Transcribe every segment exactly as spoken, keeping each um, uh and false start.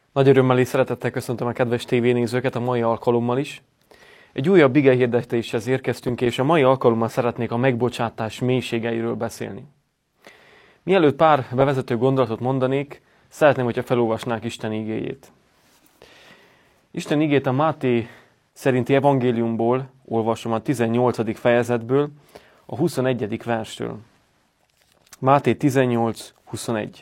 Nagy örömmel és szeretettel köszöntöm a kedves tévénézőket a mai alkalommal is. Egy újabb igehirdetéshez érkeztünk, és a mai alkalommal szeretnék a megbocsátás mélységeiről beszélni. Mielőtt pár bevezető gondolatot mondanék, szeretném, hogyha felolvasnák Isten igéjét. Isten igét a Máté szerinti evangéliumból olvasom a tizennyolcadik fejezetből, a huszonegyedik verstől. Máté tizennyolc huszonegy.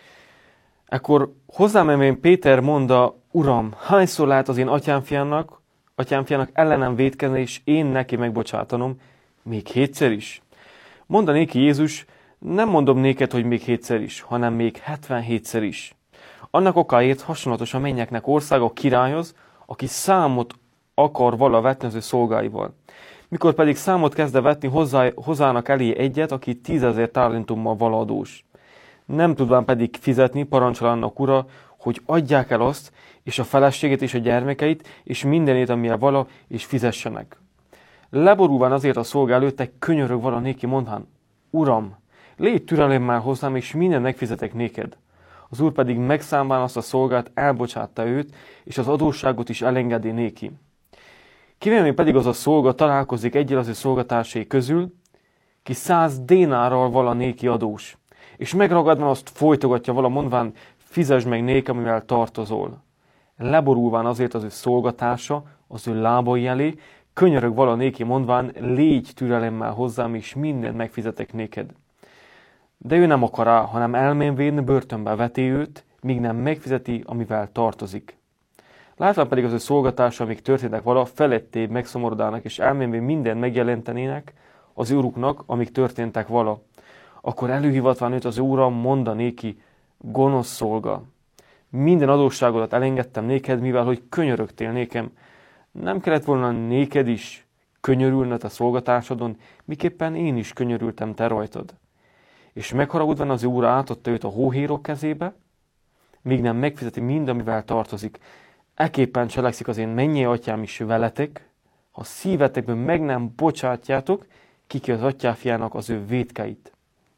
Ekkor hozzámenvén Péter mondta: Uram, hányszor lehet az én atyámfiának, atyámfiának ellenem vétkezni, és én neki megbocsátanom, még hétszer is? Mondta néki Jézus: nem mondom néked, hogy még hétszer is, hanem még hetvenhétszer is. Annak okáért hasonlatos a mennyeknek országa királyhoz, aki számot akar vala vetni az ő szolgáival. Mikor pedig számot kezdte vetni, hozzá, hozzának elé egyet, aki tízezer talentummal vala adós. Nem tudván pedig fizetni, parancsol annak ura, hogy adják el azt, és a feleségét és a gyermekeit, és mindenét, amilyen vala, és fizessenek. Leborulván azért a szolga előtte könyörög vala néki, mondván: Uram, légy türelemmel hozzám, és minden megfizetek néked. Az úr pedig megszámván azt a szolgát, elbocsátta őt, és az adósságot is elengedi néki. Kivéve pedig az a szolga találkozik egyel az ő szolgatársai közül, ki száz dénárral vala néki adós, és megragadván azt folytogatja vala, mondván: fizesd meg néki, amivel tartozol. Leborulván azért az ő szolgatársa az ő lábai elé, könyörög vala néki, mondván: légy türelemmel hozzám, és mindent megfizetek néked. De ő nem akar rá, hanem elmenvén börtönbe veti őt, míg nem megfizeti, amivel tartozik. Látván pedig az ő szolgatársa, amíg történtek vala, felettébb megszomorodának, és elmenvén mindent megjelentenének az uruknak, amíg történtek vala. Akkor előhivatván őt az úra monda néki: gonosz szolga, minden adósságodat elengedtem néked, mivel hogy könyörögtél nékem. Nem kellett volna néked is könyörülnöd a szolgatásodon, miképpen én is könyörültem te rajtad. És megharagudván az úr átadta őt a hóhérok kezébe, míg nem megfizeti mind, amivel tartozik. Ekképpen cselekszik az én mennyei atyám is veletek, ha szívetekből meg nem bocsátjátok, kiki az atyáfiának az ő vétkeit.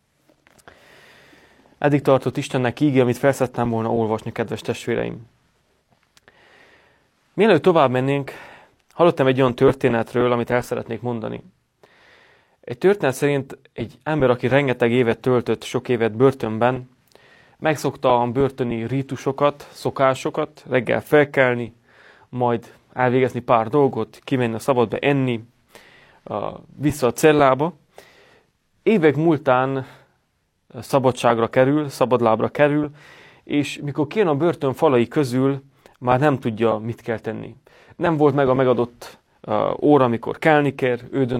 Eddig tartott Istennek íge, amit felszedtem volna olvasni, kedves testvéreim. Mielőtt tovább mennénk, hallottam egy olyan történetről, amit el szeretnék mondani. Egy történet szerint egy ember, aki rengeteg évet töltött, sok évet börtönben, megszokta a börtöni rítusokat, szokásokat, reggel felkelni, majd elvégezni pár dolgot, kimenni a szabadba enni, vissza a cellába. Évek múltán szabadságra kerül, szabadlábra kerül, és mikor kijön a börtön falai közül, már nem tudja, mit kell tenni. Nem volt meg a megadott óra, amikor kelni kell, ő dönt,